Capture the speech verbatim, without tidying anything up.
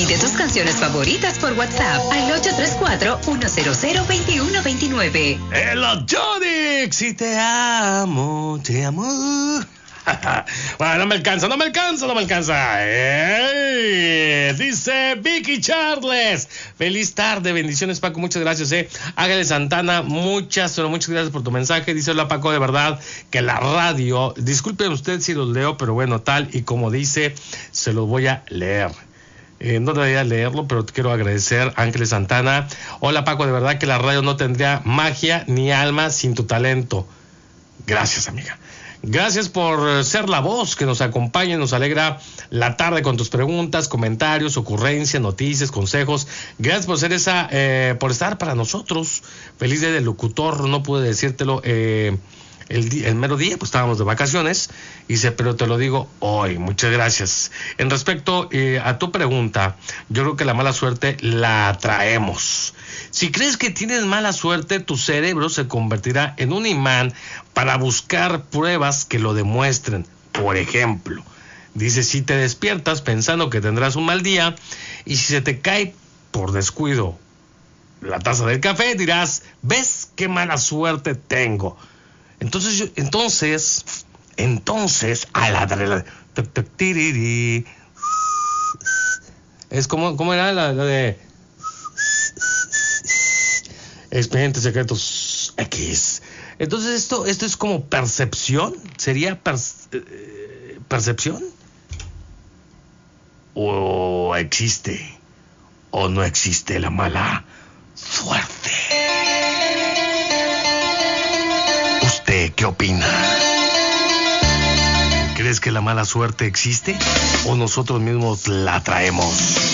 Pide tus canciones favoritas por WhatsApp al ocho tres cuatro, uno cero cero, dos uno dos nueve. El Jonix, si te amo, te amo. Bueno, no me alcanza, no me alcanza, no me alcanza. ¡Ey! Dice Vicky Charles. Feliz tarde, bendiciones, Paco, muchas gracias. Eh. Ángeles Santana, muchas, pero muchas gracias por tu mensaje. Dice, hola, Paco, de verdad que la radio, disculpen usted si los leo, pero bueno, tal y como dice, se los voy a leer. Eh, no debería leerlo, pero te quiero agradecer, Ángeles Santana. Hola, Paco, de verdad que la radio no tendría magia ni alma sin tu talento. Gracias, amiga. Gracias por ser la voz que nos acompaña y nos alegra la tarde con tus preguntas, comentarios, ocurrencias, noticias, consejos. Gracias por ser esa, eh, por estar para nosotros. Feliz día del locutor, no pude decírtelo eh, el, día, el mero día, pues estábamos de vacaciones, hice, pero te lo digo hoy. Muchas gracias. En respecto eh, a tu pregunta, yo creo que la mala suerte la traemos. Si crees que tienes mala suerte, tu cerebro se convertirá en un imán para buscar pruebas que lo demuestren. Por ejemplo, dice, si te despiertas pensando que tendrás un mal día y si se te cae por descuido la taza del café, dirás, ¿ves qué mala suerte tengo? Entonces, yo, entonces, entonces, a la, la, es como, ¿cómo era la, la de Expedientes Secretos X? Entonces esto esto es como percepción, sería per, eh, percepción, o existe o no existe la mala suerte. ¿Usted qué opina? ¿Crees que la mala suerte existe o nosotros mismos la traemos?